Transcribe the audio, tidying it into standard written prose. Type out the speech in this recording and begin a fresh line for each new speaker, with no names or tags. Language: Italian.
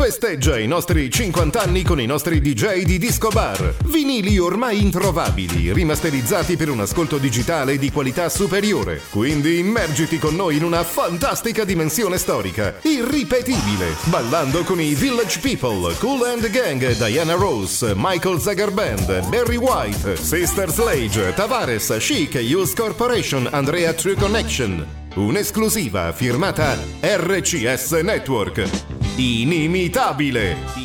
Festeggia i nostri 50 anni con i nostri DJ di Disco Bar. Vinili ormai introvabili, rimasterizzati per un ascolto digitale di qualità superiore. Quindi immergiti con noi in una fantastica dimensione storica, irripetibile, ballando con i Village People, Kool and the Gang, Diana Ross, Michael Zagar Band, Barry White, Sister Sledge, Tavares, Chic, Youth Corporation, Andrea True Connection. Un'esclusiva firmata RCS Network. Inimitabile.